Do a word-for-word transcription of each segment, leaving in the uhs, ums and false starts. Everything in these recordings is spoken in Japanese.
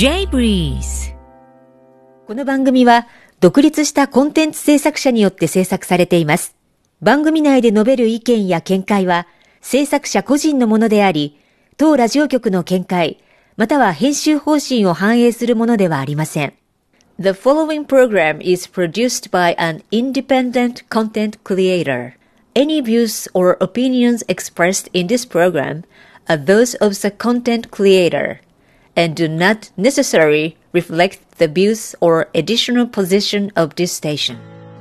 J ブリーズ。この番組は独立したコンテンツ制作者によって制作されています。番組内で述べる意見や見解は制作者個人のものであり、当ラジオ局の見解、または編集方針を反映するものではありません。The following program is produced by an independent content creator. Any views or opinions expressed in this program are those of the content creator and do not necessarily reflect the views or additional position of this station.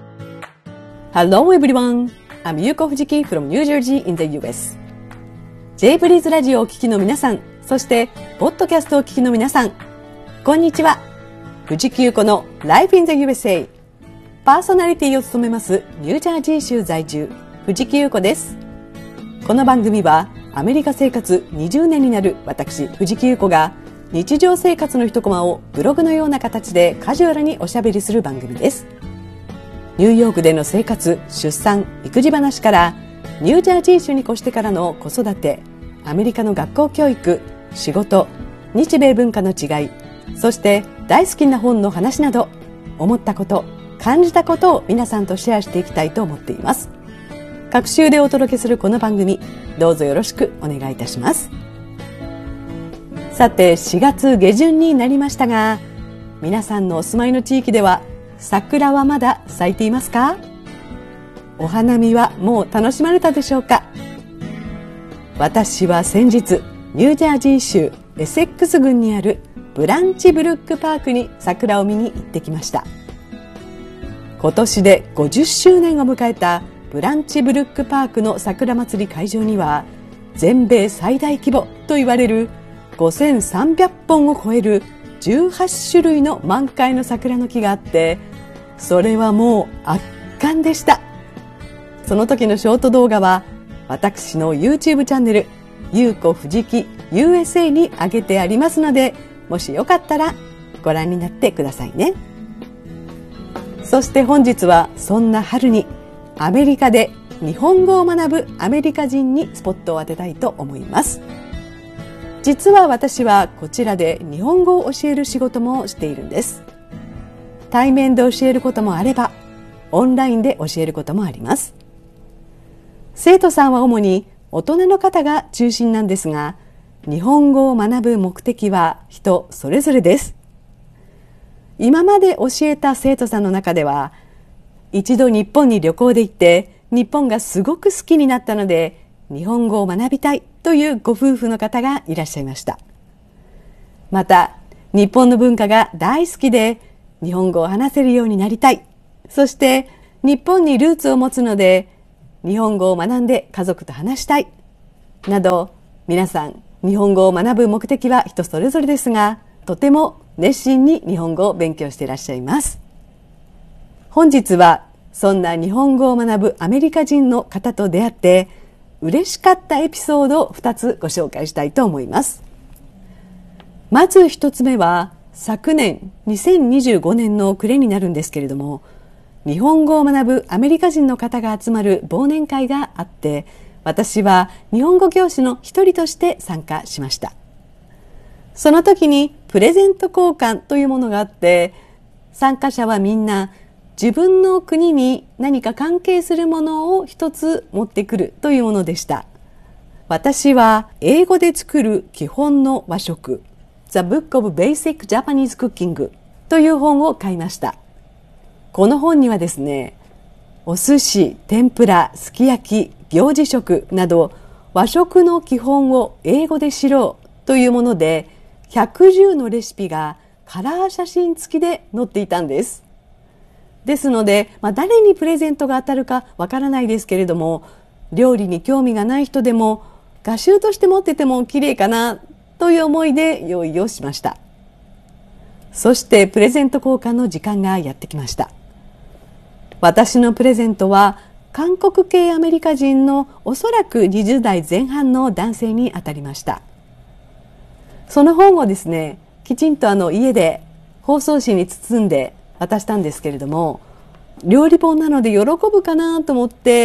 Hello everyone, I'm Yuko Fujiki from New Jersey in the ユーエス。J ブリーズラジオをお聞きの皆さん、そしてポッドキャストをお聞きの皆さん、こんにちは。藤木優子の Life in the ユーエスエー パーソナリティを務めますニュージャージー州在住藤木優子です。この番組はアメリカ生活にじゅうねんになる私藤木優子が日常生活の一コマをブログのような形でカジュアルにおしゃべりする番組です。ニューヨークでの生活、出産、育児話からニュージャージー州に越してからの子育て、アメリカの学校教育、仕事、日米文化の違い、そして大好きな本の話など、思ったこと、感じたことを皆さんとシェアしていきたいと思っています。各週でお届けするこの番組、どうぞよろしくお願いいたします。さて、しがつ下旬になりましたが、皆さんのお住まいの地域では桜はまだ咲いていますか？お花見はもう楽しまれたでしょうか？私は先日、ニュージャージー州エセックス郡にあるブランチブルックパークに桜を見に行ってきました。今年でごじゅっしゅうねんを迎えたブランチブルックパークの桜祭り会場には、全米最大規模と言われるごせんさんびゃっぽんを超えるじゅうはっしゅるいの満開の桜の木があって、それはもう圧巻でした。その時のショート動画は私の YouTube チャンネルゆうこふじき ユーエスエー に上げてありますので、もしよかったらご覧になってくださいね。そして本日はそんな春にアメリカで日本語を学ぶアメリカ人にスポットを当てたいと思います。実は私はこちらで日本語を教える仕事もしているんです。対面で教えることもあれば、オンラインで教えることもあります。生徒さんは主に大人の方が中心なんですが、日本語を学ぶ目的は人それぞれです。今まで教えた生徒さんの中では、一度日本に旅行で行って日本がすごく好きになったので日本語を学びたいというご夫婦の方がいらっしゃいました。また、日本の文化が大好きで日本語を話せるようになりたい。そして日本にルーツを持つので日本語を学んで家族と話したい。など、皆さん日本語を学ぶ目的は人それぞれですが、とても熱心に日本語を勉強していらっしゃいます。本日はそんな日本語を学ぶアメリカ人の方と出会って嬉しかったエピソードをふたつご紹介したいと思います。まずひとつめは、昨年にせんにじゅうごねんの暮れになるんですけれども、日本語を学ぶアメリカ人の方が集まる忘年会があって、私は日本語教師の一人として参加しました。その時にプレゼント交換というものがあって、参加者はみんな自分の国に何か関係するものを一つ持ってくるというものでした。私は英語で作る基本の和食、The Book of Basic Japanese Cooking という本を買いました。この本にはですね、お寿司、天ぷら、すき焼き、行事食など和食の基本を英語で知ろうというもので、ひゃくじゅうのレシピがカラー写真付きで載っていたんです。ですので、まあ、誰にプレゼントが当たるかわからないですけれども、料理に興味がない人でも画集として持ってても綺麗かなという思いで用意をしました。そしてプレゼント交換の時間がやってきました。私のプレゼントは韓国系アメリカ人のおそらくにじゅうだいぜん半の男性に当たりました。その本をですね、きちんとあの家で包装紙に包んで渡したんですけれども、料理本なので喜ぶかなと思って、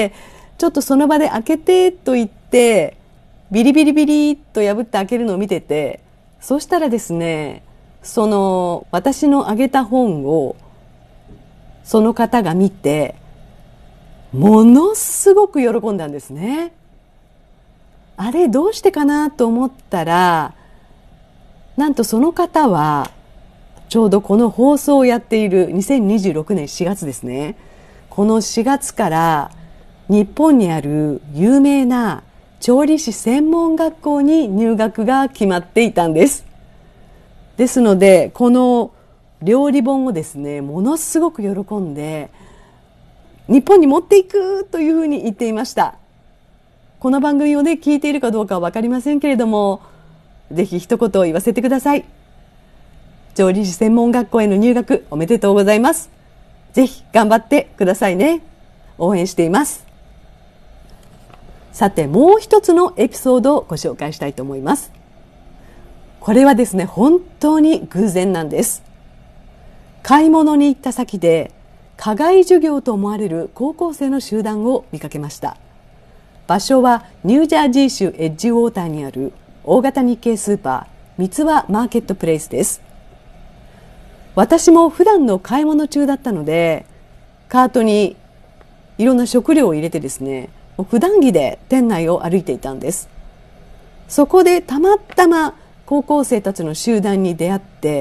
ちょっとその場で開けてと言ってビリビリビリと破って開けるのを見てて、そしたらですね、 その私のあげた本をその方が見てものすごく喜んだんですね。あれどうしてかなと思ったら、なんとその方はちょうどこの放送をやっているにせんにじゅうろくねんしがつですね。このしがつから日本にある有名な調理師専門学校に入学が決まっていたんです。ですのでこの料理本をですね、ものすごく喜んで日本に持っていくというふうに言っていました。この番組をね聞いているかどうかは分かりませんけれども、ぜひ一言言わせてください。調理師専門学校への入学おめでとうございます。ぜひ頑張ってくださいね。応援しています。さてもう一つのエピソードをご紹介したいと思います。これはですね、本当に偶然なんです。買い物に行った先で課外授業と思われる高校生の集団を見かけました。場所はニュージャージー州エッジウォーターにある大型日系スーパー三つ葉マーケットプレイスです。私も普段の買い物中だったのでカートにいろんな食料を入れてですね、普段着で店内を歩いていたんです。そこでたまたま高校生たちの集団に出会って、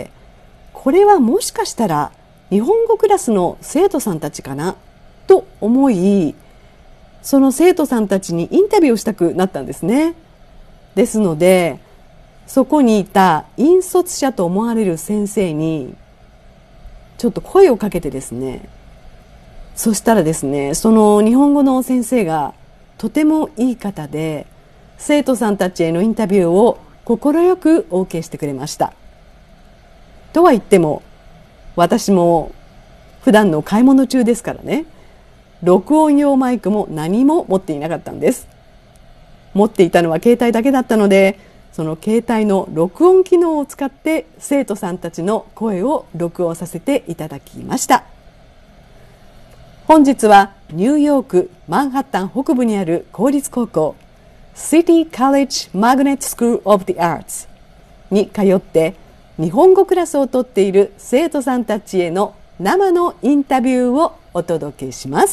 これはもしかしたら日本語クラスの生徒さんたちかなと思い、その生徒さんたちにインタビューをしたくなったんですね。ですのでそこにいた引率者と思われる先生にちょっと声をかけてですね、そしたらですね、その日本語の先生がとてもいい方で生徒さんたちへのインタビューを快く オーケー してくれました。とは言っても私も普段の買い物中ですからね、録音用マイクも何も持っていなかったんです。持っていたのは携帯だけだったので、その携帯の録音機能を使って生徒さんたちの声を録音させていただきました。本日はニューヨークマンハッタン北部にある公立高校 City College Magnet School of the Arts に通って日本語クラスを取っている生徒さんたちへの生のインタビューをお届けします。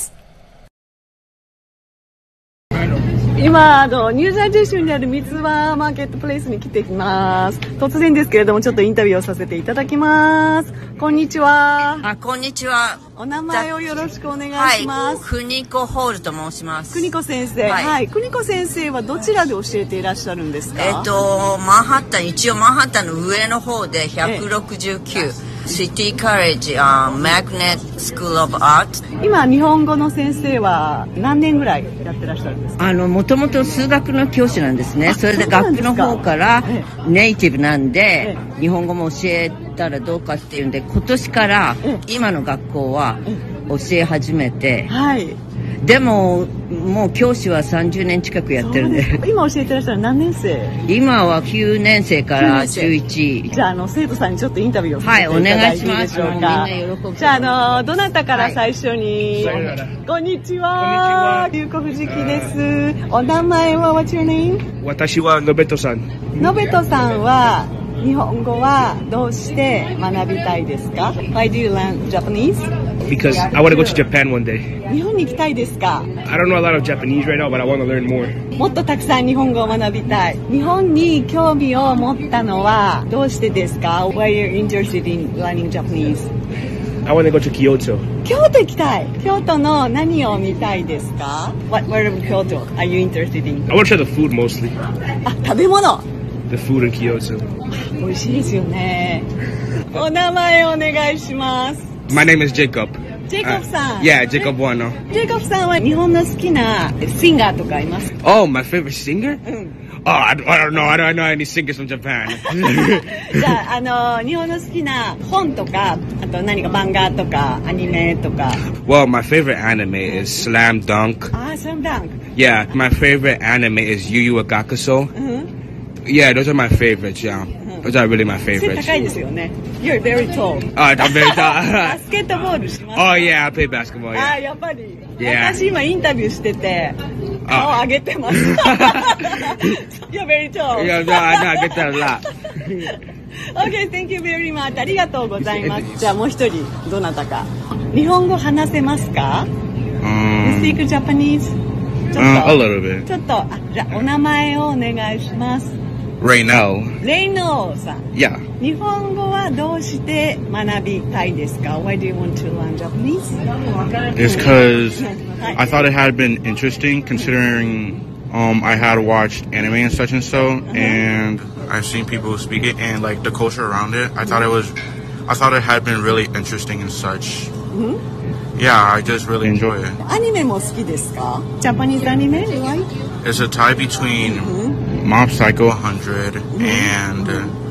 今あのニュージャージー州にある三つ葉マーケットプレイスに来ています。突然ですけれどもちょっとインタビューをさせていただきます。こんにちは。 あ、こんにちは。 お名前をよろしくお願いします。 はい、邦子ホールと申します。 邦子先生、はい、はい、邦子先生はどちらで教えていらっしゃるんですか？ えっとマンハッタン、一応マンハッタンの上の方でひゃくろくじゅうきゅう、シティカレッジ、uh, Magnet School of Art。 今日本語の先生は何年ぐらいやってらっしゃるんですか？ あのもともと数学の教師なんですね。それで学区の方からネイティブなんで、日本語も教えたらどうかっていうんで、今年から今の学校は教え始めて、はい、でももう教師はさんじゅうねん近くやってるんで。 今教えてらっしゃる何年生？ 今はきゅうねん生からじゅういち。 じゃあ、あの生徒さんにちょっとインタビューをさせていただいていいでしょうか？はい、お願いします。じゃあ、あのどなたから最初に、はい、こんにちは、ゆうこふじきです。お名前は What's your name？ 私はのべとさん。 のべとさんは日本語はどうして学びたいですか？ Why do you learn Japanese?Because I want to go to Japan one day. 日本に行きたいですか？ I don't know a lot of Japanese right now, but I want to learn more. もっとたくさん日本語を学びたい。日本に興味を持ったのはどうしてですか？ Why are you interested in learning Japanese? I want to go to Kyoto. 京都行きたい。京都の何を見たいですか？ What part of Kyoto are you interested in? I want to try the food mostly. あ、食べ物。 The food in Kyoto. 美味しいですよね。お名前お願いします。 My name is Jacob. Jacob さん。 Yeah, Jacob Bueno. Jacob さんは日本の好きなシンガーとかいますか？ Oh, my favorite singer? うん。Oh, I, I don't know. I don't know any singers from Japan. じゃあ、あの日本の好きな本とか、あと何か漫画とかアニメとか。 Well, my favorite anime is Slam Dunk. Ah, Slam Dunk. Yeah, my favorite anime is Yu Yu Hakusho. Mm-hmm. Yeah, those are my favorites. Yeah, mm-hmm. Those are really my favorites. 背高いですよね。You're very tall. Oh, I'm very tall. バスケットボールしますか？ Oh yeah, I play basketball. Yeah. あ、やっぱり。 Yeah. 私今インタビューしてて顔上げてます。You're very tall. Yeah, no, I know. I get that a lot. Okay, thank you very much. ありがとうございます。じゃあもう一人、どなたか。日本語話せますか？ Um, You speak Japanese? ちょっと、 uh, a little bit. ちょっと、あ、じゃあお名前をお願いします。 レイノー。 レイノーさん。 Yeah. 日本語はどうして学びたいですか？ Why do you want to learn Japanese? It's because I thought it had been interesting considering um, I had watched anime and such and so, uh-huh. and I've seen people speak it and like the culture around it. I thought it was, I thought it had been really interesting and such. Mm-hmm. Yeah, I just really enjoy it. アニメも好きですか？ Japanese anime, right? It's a tie between mm-hmm. Mob Psycho one hundred mm-hmm. and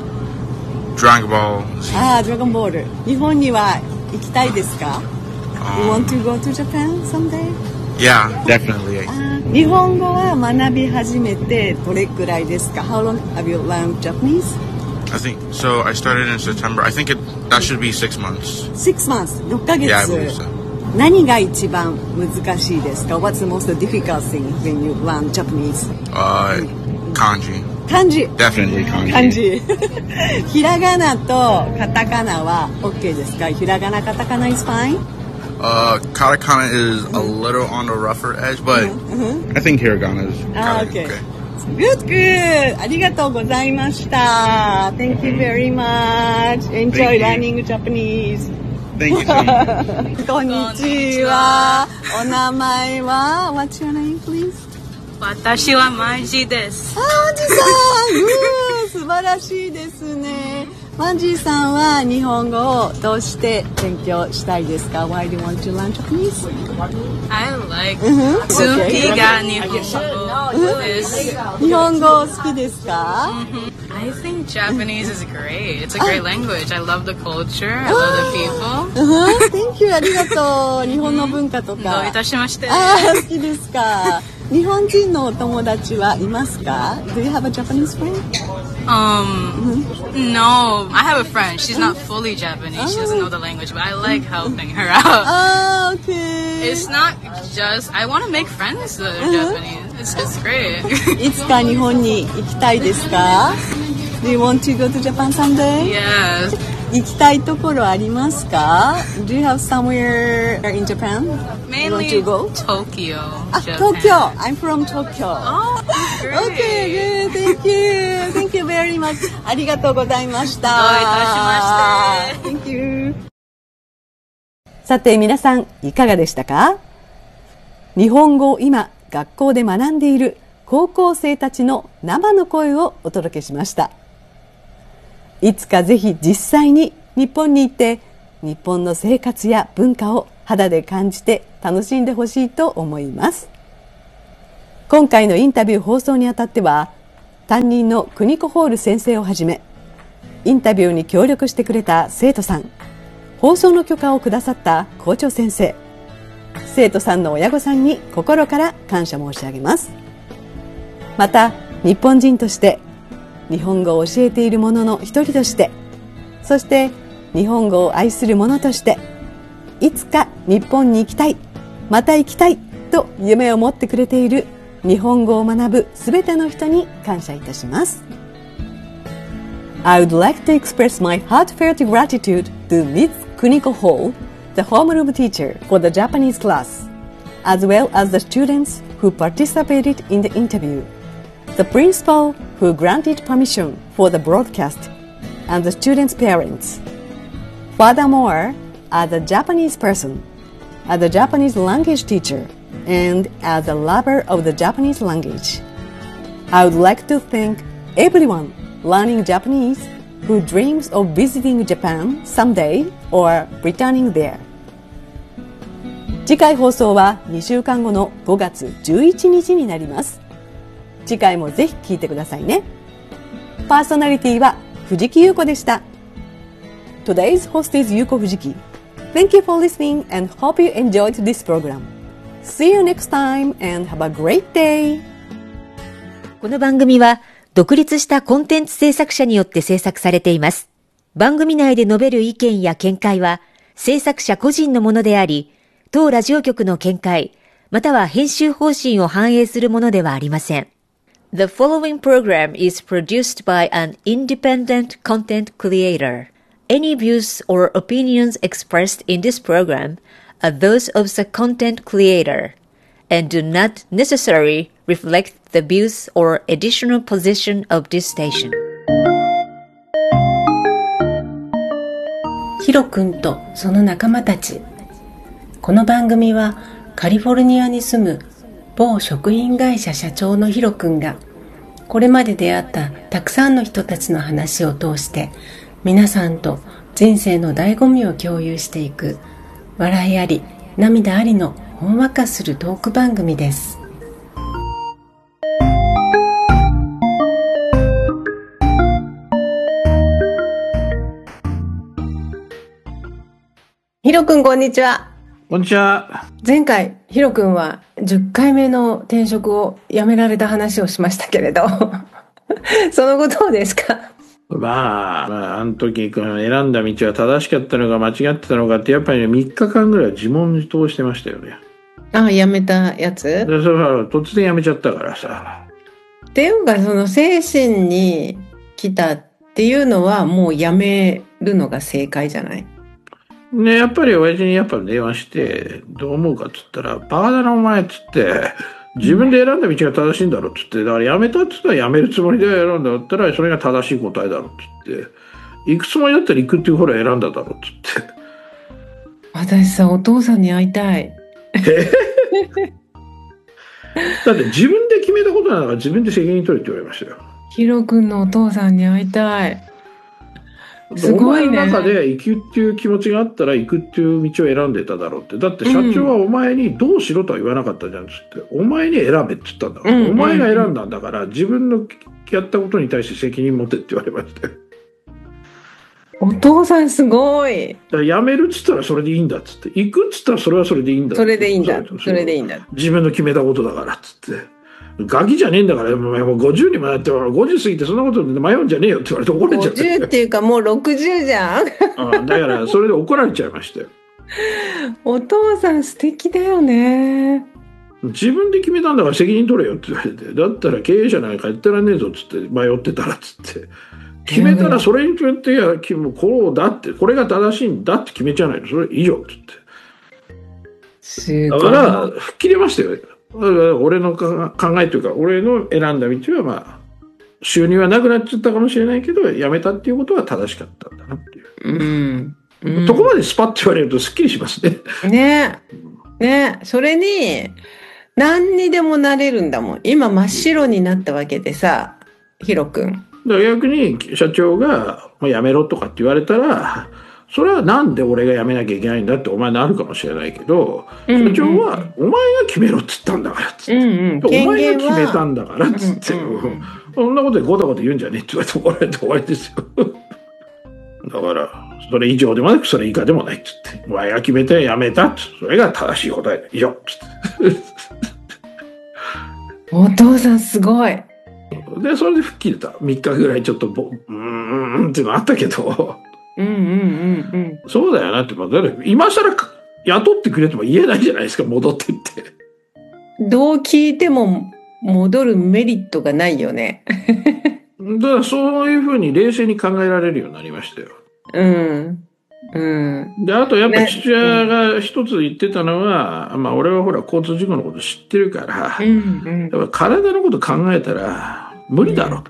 uh, Dragon Ball Z. ああ、ドラゴンボール。日本には行きたいですか？ um, You want to go to Japan someday? Yeah, definitely. 日本語は学び始めてどれくらいですか？ How long have you learned Japanese? I think so. I started in September. I think it that should be six months. Six months. ろっかげつ。 Yeah, I believe so. 何が一番難しいですか？ What's the most difficult thing when you learn Japanese? Uh, kanji. 漢字。 Definitely kanji. 漢字。ひらがなとカタカナは OK ですか？ひらがなカタカナ is fine? Uh, katakana is a little on the rougher edge, but mm-hmm. I think hiragana is ah, okay. okay. Good, good. ありがとうございました。Thank you very much. Enjoy learning Japanese. Thank you so much. こんにちは。お名前は What's your name, please? 私はマンジです。 あ、マンジさん、素晴らしいですね。マンジさんは日本語をどうして勉強したいですか？ Why do you want to learn Japanese? I like ツーピーが日本語です。 日本語好きですか？ I think Japanese is great. It's a great language. I love the culture. I love the people. Thank you. ありがとう。日本の文化とか。 どういたしまして。 ああ、好きですか。日本人のお友達はいますか？ Do you have a Japanese friend? Um, no. I have a friend. She's not fully Japanese. She doesn't know the language, but I like helping her out. Ah, okay. It's not just, I want to make friends that are Japanese. It's just great. いつか日本に行きたいですか？ Do you want to go to Japan someday? Yes. 行きたいところありますか？ Do you have somewhere in Japan? Mainly you want to go? Tokyo. あ、Tokyo. I'm from Tokyo. Oh, great. Okay, good. Thank you. Thank you very much. ありがとうございました。 どういたしまして。Thank you. さて皆さんいかがでしたか？日本語を今学校で学んでいる高校生たちの生の声をお届けしました。いつかぜひ実際に日本に行って日本の生活や文化を肌で感じて楽しんでほしいと思います。今回のインタビュー放送にあたっては担任の邦子ホール先生をはじめインタビューに協力してくれた生徒さん、放送の許可をくださった校長先生、生徒さんの親御さんに心から感謝申し上げます。また日本人として日本語を教えている者の一人として、そして日本語を愛する者として、いつか日本に行きたい、また行きたいと夢を持ってくれている日本語を学ぶすべての人に感謝いたします。I would like to express my heartfelt gratitude to Miz Kuniko Hall, the homeroom teacher for the Japanese class, as well as the students who participated in the interview.The principal who granted permission for the broadcast, and the students' parents. Furthermore, as a Japanese person, as a Japanese language teacher, and as a lover of the Japanese language, I would like to thank everyone learning Japanese who dreams of visiting Japan someday or returning there. 次回放送はにしゅうかんごのごがつじゅういちにちになります。次回もぜひ聞いてくださいね。パーソナリティは藤木優子でした。Today's host is Yuko Fujiki. Thank you for listening and hope you enjoyed this program. See you next time and have a great day. この番組は独立したコンテンツ制作者によって制作されています。番組内で述べる意見や見解は制作者個人のものであり、当ラジオ局の見解、または編集方針を反映するものではありません。 The following program is produced by an independent content creator. Any views or opinions expressed in this program are those of the content creator and do not necessarily reflect the views or editorial position of this station. ヒロ君とその仲間たち。この番組はカリフォルニアに住む某食品会社社長のヒロ君がこれまで出会ったたくさんの人たちの話を通して皆さんと人生の醍醐味を共有していく笑いあり涙ありのほんわかするトーク番組です。ヒロ君こんにちは。 こんにちは。 前回ヒロ君はじゅっかいめの転職を辞められた話をしましたけれどその後どうですか？ まあ、まあ、あの時選んだ道は正しかったのか間違ってたのかってやっぱりねみっかかんぐらい自問自答してましたよね。 ああ、辞めたやつ？ でそれは突然辞めちゃったからさ。 っていうかその精神に来たっていうのはもう辞めるのが正解じゃない？ ね、やっぱり親父にやっぱ電話してどう思うかっつったらバカだなお前っつって自分で選んだ道が正しいんだろっつってだから辞めたっつったら辞めるつもりで選んだったらそれが正しい答えだろっつって行くつもりだったら行くっていう方を選んだだろっつって私さお父さんに会いたいだって自分で決めたことなんだから自分で責任取れって言われましたよ。 ヒロ君のお父さんに会いたい。すごいね。 お前の中で行くっていう気持ちがあったら行くっていう道を選んでただろうって。だって社長はお前にどうしろとは言わなかったじゃんっつって、うん、お前に選べって言ったんだから、うんうんうん、お前が選んだんだから自分のやったことに対して責任持てって言われましたよ。 お父さんすごい。 だから辞めるっつったらそれでいいんだっつって行くっつったらそれはそれでいいんだっつって。 それでいいんだ。それでいいんだ。 自分の決めたことだからっつって。ガキじゃねえんだからもうごじゅうにもなってごじゅう過ぎてそんなことで迷うんじゃねえよって言われて怒られちゃって。 ごじゅうっていうかもうろくじゅうじゃんあだからそれで怒られちゃいましたよ。 お父さん素敵だよね。 自分で決めたんだから責任取れよって言われてだったら経営者なんかやってらんねえぞっつって迷ってたらっつって決めたらそれに決めていやこうだってこれが正しいんだって決めちゃないのそれ以上っつってすごいだから吹っ切れましたよ。俺の考えというか俺の選んだ道はまあ収入はなくなっちゃったかもしれないけど辞めたっていうことは正しかったんだなっていう、うんうん、そこまでスパッと言われるとすっきりしますね。 ねねそれに何にでもなれるんだもん。今真っ白になったわけでさヒロ君。 だから逆に社長がもう辞めろとかって言われたらそれはなんで俺が辞めなきゃいけないんだってお前なるかもしれないけど、うんうんうん、社長はお前が決めろっつったんだからっつって、うんうん、お前が決めたんだからっつって、うんうんうん、そんなことでごたごた言うんじゃねえって言われて怒られて終わりですよだからそれ以上でもなくそれ以下でもないっつってお前が決めて辞めたっつってそれが正しい答えだ以上っつってお父さんすごいでそれで吹っ切れたみっかぐらいちょっとボうーんっていうのあったけどうんうんうんうん、 そうだよなって、まあ、今更雇ってくれとも言えないじゃないですか戻ってってどう聞いても戻るメリットがないよねだからそういうふうに冷静に考えられるようになりましたよ。 うんうんであとやっぱ父親が一つ言ってたのは、ね、まあ俺はほら交通事故のこと知ってるから、うんうん、やっぱ体のこと考えたら無理だろって、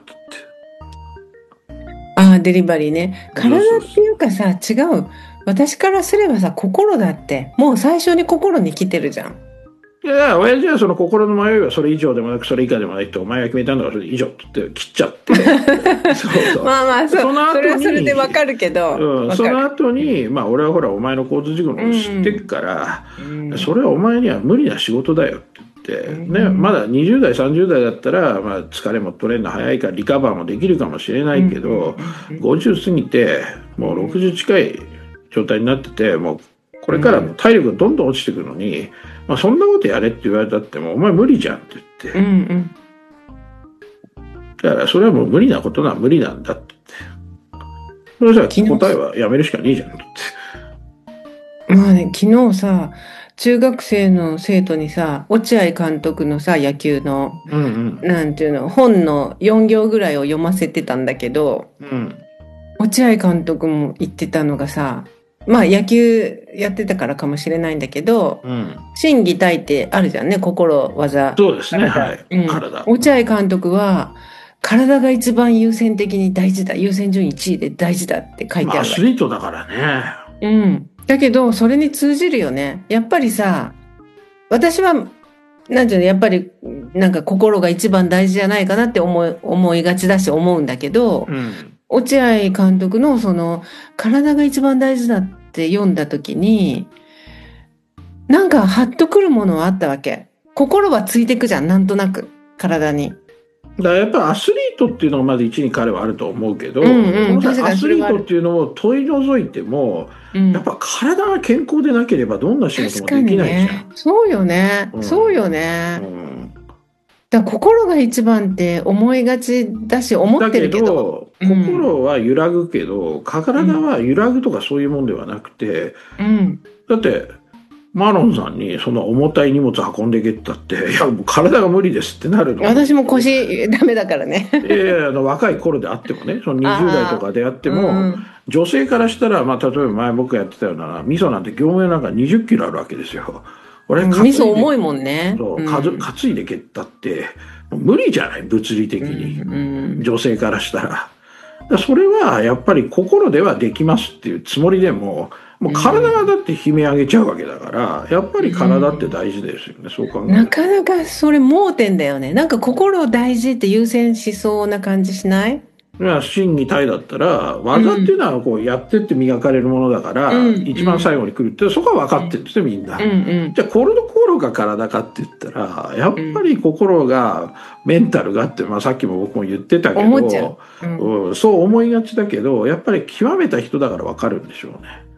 ああデリバリーね。体っていうかさ違う私からすればさ心だってもう最初に心に来てるじゃん。 いや親父はその心の迷いはそれ以上でもなくそれ以下でもないってお前が決めたんだからそれ以上って言って切っちゃってそうそうまあまあ そ, そ, それはそれでわかるけど、 うん、その後にまあ俺はほらお前の交通事故のこと知ってるから、うんうん、それはお前には無理な仕事だよって言って、ね、まだにじゅう代さんじゅう代だったら、まあ、疲れも取れるの早いからリカバーもできるかもしれないけど、うん、ごじゅう過ぎてもうろくじゅう近い状態になっててもうこれからも体力がどんどん落ちてくるのに、まあ、そんなことやれって言われたってもうお前無理じゃんって言って、うんうん、だからそれはもう無理なことは無理なんだって言ってそれじゃ答えはやめるしかねえじゃんってまあね昨日さ中学生の生徒にさ、落合監督のさ、野球の、 うんうん。 なんていうの、本のよん行ぐらいを読ませてたんだけど、 うん。 落合監督も言ってたのがさ、まあ野球やってたからかもしれないんだけど、 うん。 心技体ってあるじゃんね、心、技。 そうですね。 体はい。 うん体。 落合監督は、体が一番優先的に大事だ、優先順位いちいで大事だって書いてまあ、アあるわスリートだからね。 け。うん。だけど、それに通じるよね。やっぱりさ、私は、なんていうの、やっぱり、なんか心が一番大事じゃないかなって思い、思いがちだし思うんだけど、 うん。 落合監督のその、体が一番大事だって読んだ時に、なんかハッとくるものはあったわけ。心はついてくじゃん、なんとなく、体に。 だからやっぱりアスリートっていうのがまず一に彼はあると思うけど、 うんうんこの際確かにアスリートっていうのを取り除いても、 うんやっぱ体が健康でなければどんな仕事確かにもできないじゃん。 ね。そうよね。 うんそうよね。 うんだから心が一番って思いがちだし、思ってるけど。 だけど、 うん心は揺らぐけど、体は揺らぐとかそういうもんではなくて、 うん。 だって、マロンさんにその重たい荷物運んでけったって、いや、もう体が無理ですってなるの。 私も腰ダメだからね。 いやいやあの若い頃であってもね、そのにじゅう代とかであっても、 うん女性からしたら、まあ、例えば前僕やってたような、味噌なんて業務用なんかにじゅっキロあるわけですよ。俺、 味噌重いもんね。 そう、 んかず担いでけったって、無理じゃない物理的に。 うん女性からしたら。だからそれはやっぱり心ではできますっていうつもりでも、もう体がだって悲鳴上げちゃうわけだから、やっぱり体って大事ですよね、そう考えると。 なかなかそれ盲点だよね。なんか心を大事って優先しそうな感じしない？ いや心技体だったら、技っていうのはこうやってって磨かれるものだから、 うん一番最後に来るって、そこは分かってるんですよ、みんな。 うんうん。 じゃあ、これの心が体かって言ったら、やっぱり心が、メンタルがって、まあさっきも僕も言ってたけど、 思っちゃううんうんそう思いがちだけど、やっぱり極めた人だから分かるんでしょうね。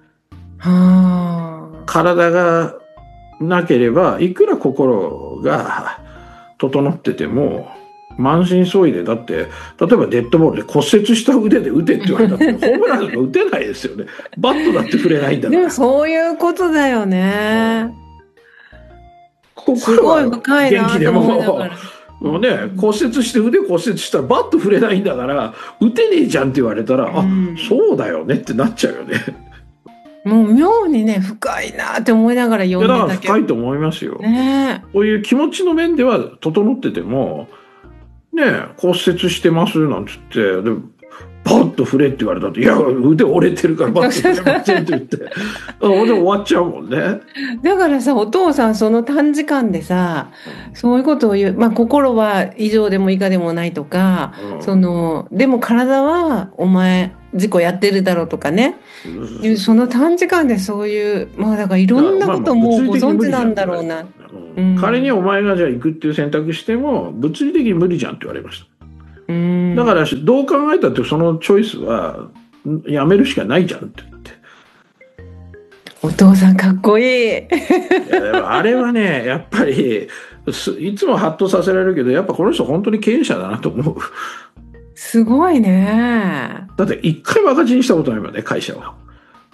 はあ。 体がなければ、いくら心が整ってても、満身創痍で、だって、例えばデッドボールで骨折した腕で打てって言われたって、ホームランとか打てないですよね。バットだって触れないんだからでも。そういうことだよね。す心はごい深いなと元気でも思いながら。、 もうね、骨折して腕骨折したらバット触れないんだから、打てねえじゃんって言われたら、 うんあ、そうだよねってなっちゃうよね。 もう妙にね、深いなって思いながらいや、 読んだからでたけど。 深いと思いますよ。 ねこういう気持ちの面では整ってても、ねえ、骨折してますなんつって、で、パッと振れって言われたって、いや、腕折れてるからバッと振れませんって言って、あで終わっちゃうもんね。 え。だからさ、お父さんその短時間でさ、そういうことを言う。まあ、心は以上でも以下でもないとか、 うんその、でも体はお前、事故やってるだろうとかね。いうその短時間でそういう、まあだからいろんなこともうご存知なんだろうな。 うんうん仮にお前がじゃあ行くっていう選択しても、物理的に無理じゃんって言われました。 うん。 だから、どう考えたってそのチョイスは、んやめるしかないじゃんって言って。 お父さんかっこいい。 いやでもあれはね、やっぱり、すいつもハッとさせられるけど、やっぱこの人本当に経営者だなと思う。 すごいね。 だって一回も赤字にしたことないもんね、会社は。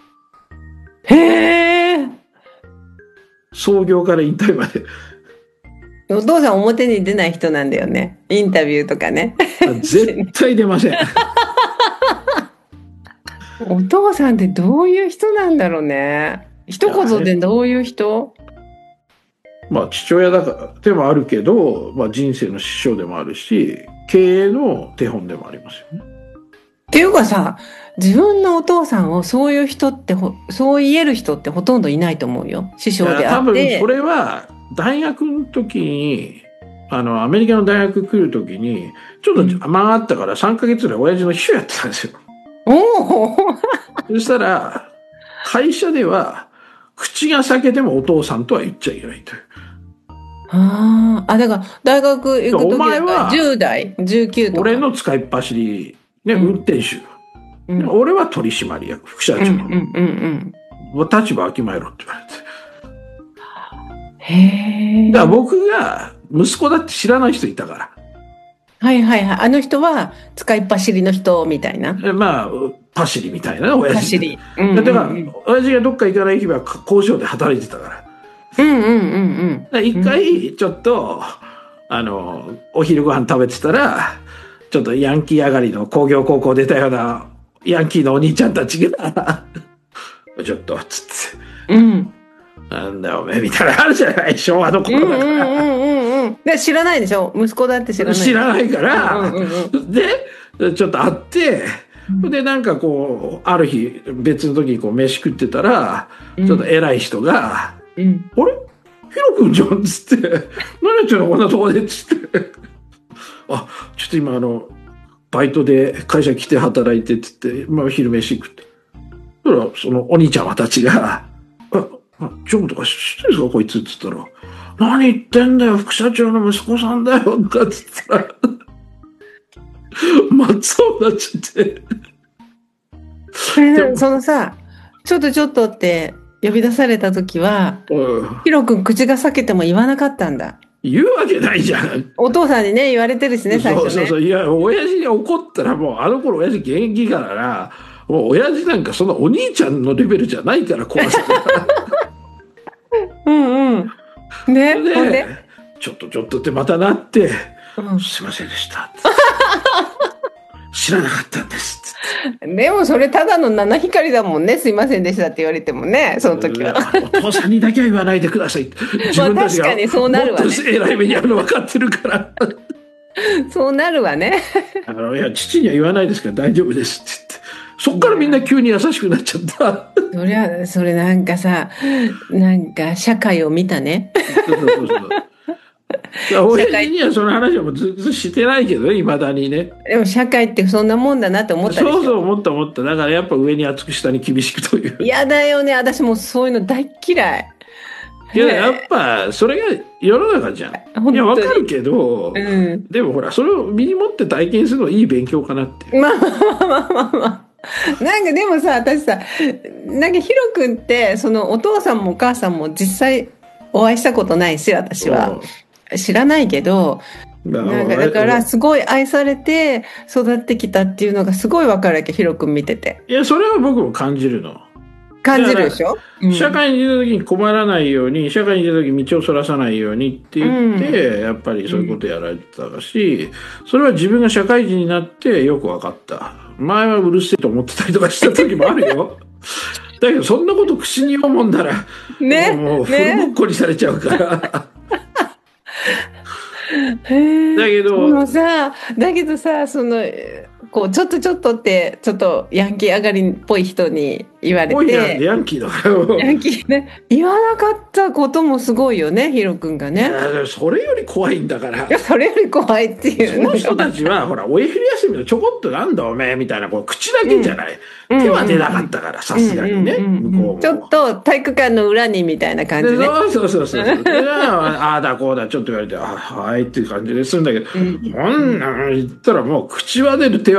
へえ。 創業から引退まで。 お父さん表に出ない人なんだよね。インタビューとかね。 絶対出ません。 お父さんってどういう人なんだろうね。一言でどういう人？ まあ父親だからでもあるけど、まあ人生の師匠でもあるし、経営の手本でもありますよね。 っていうかさ、自分のお父さんをそういう人ってほ、そう言える人ってほとんどいないと思うよ。師匠でいや多分あって。 それは大学の時に、あの、アメリカの大学来る時に、ちょっと間があったからさんかげつぐらい親父の秘書やってたんですよ。 おお。 そしたら、会社では、口が裂けてもお父さんとは言っちゃいけないという。 ああ、あ、だから、大学行くときお前はじゅう代、じゅうきゅうとか。 俺の使いっ走り、ね、 うん運転手。 うん、うん俺は取締役、副社長。 うんうんうん。 立場わきまえろって言われて。 へえ。 だから僕が息子だって知らない人いたから。 はいはいはい。あの人は使いっ走りの人みたいな。 えまあ、パシリみたいなね、親父。 走り。うんうんうんだから、親父がどっか行かない日は工場で働いてたから。 うんうんうんうん。 一回、ちょっと、あの、お昼ご飯食べてたら、ちょっとヤンキー上がりの工業高校出たようなヤンキーのお兄ちゃんたちが、ちょっと、つって、 うん。 なんだよ、おめえ、みたいなのあるじゃない、昭和の頃だから。 うんうんうんうん。で、知らないでしょ、息子だって知らない。 知らないから、 うんうんうん、 で、ちょっと会って、で、なんかこう、ある日、別の時にこう、飯食ってたら、ちょっと偉い人が、うん、あれヒロ君じゃんつって、何やってんのこんなとこでつって。あ、ちょっと今あの、バイトで会社来て働いてつって、まあ昼飯食って。だから、そのお兄ちゃまたちが、あ、あジョンとか知ってるんですかこいつっつったら、何言ってんだよ副社長の息子さんだよとかつったら、真っ青になっちゃって。 そのさ、ちょっとちょっとって呼び出された時は、ヒロ君口が裂けても言わなかったんだ。 言うわけないじゃん。 お父さんにね、言われてるしね、最初ね。 そうそうそう。いや、親父に怒ったらもう、あの頃親父現役からな、もう親父なんかそのお兄ちゃんのレベルじゃないから怖さが。 うんうん。ね、ほんでちょっとちょっとってまたなって、うん、すいませんでした。知らなかったんです。 でもそれただの七光だもんね。すいませんでしたって言われてもね、その時は。 お父さんにだけは言わないでください。自分たちがもっと偉い目にあるの分かってるから。 そうなるわね。 あの、いや、父には言わないですから大丈夫ですって言って。そっからみんな急に優しくなっちゃった。 そりゃ、それなんかさ、なんか社会を見たね。そうそうそうそう。 親父にはその話はもうずっとしてないけどね、未だにね。 でも社会ってそんなもんだなって思ったでしょ。 そうそう、思った思った。だからやっぱ上に厚く下に厳しくという。 嫌だよね。私もそういうの大嫌い。 いや、やっぱ、それが世の中じゃん。いや、わかるけど、うん、でもほら、それを身に持って体験するのはいい勉強かなって。 まあまあまあまあまあ。なんかでもさ、私さ、なんかヒロ君って、そのお父さんもお母さんも実際お会いしたことないし、私は。知らないけど、なんかだからすごい愛されて育ってきたっていうのがすごいわかるわけ、ヒロ君見てて。 いや、それは僕も感じるの。 感じるでしょ、 うん、社会に出た時に困らないように、社会に出た時に道をそらさないようにって言って、うん、やっぱりそういうことやられてたし、それは自分が社会人になってよく分かった。前はうるせえと思ってたりとかした時もあるよ。だけどそんなこと口に読むもんだら、ね、もうフルボッコにされちゃうから。ねへだけど、もうさ、だけどさ、その、こう、ちょっとちょっとって、ちょっとヤンキー上がりっぽい人に言われて。 ぽいなんでヤンキーだから。 ヤンキーね。言わなかったこともすごいよね、ヒロ君がね。 いや、それより怖いんだから。 いや、それより怖いっていう。 その人たちは、ほら、お昼休みのちょこっとなんだおめえみたいな、こう、口だけじゃない。うん、手は出なかったから、さすがにね。向こうも。 ちょっと体育館の裏にみたいな感じで。 そうそうそうそう。ああだこうだ、ちょっと言われて、あはいっていう感じでするんだけど、うん、こんなの言ったらもう口は出る手は